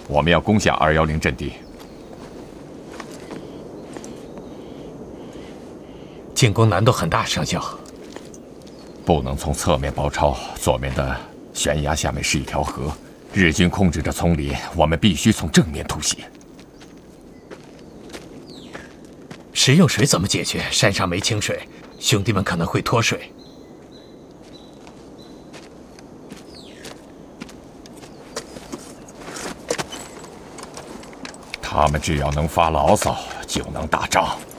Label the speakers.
Speaker 1: 我们要攻下210阵地。
Speaker 2: 进攻难度很大，上校。
Speaker 1: 不能从侧面包抄，左面的悬崖下面是一条河，日军控制着丛林，我们必须从正面突袭。
Speaker 2: 食用水怎么解决？山上没清水，兄弟们可能会脱水。
Speaker 1: 他们只要能发牢骚，就能打仗。